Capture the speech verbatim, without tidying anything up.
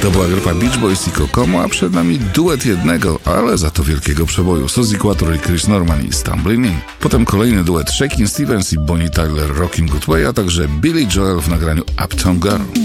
To była grupa Beach Boys i Kokomo, a przed nami duet jednego, ale za to wielkiego przeboju. Suzy Quatro i Chris Norman i Stumbling In. Potem kolejny duet Shakin' Stevens i Bonnie Tyler Rockin' Good Way, a także Billy Joel w nagraniu Uptown Girl.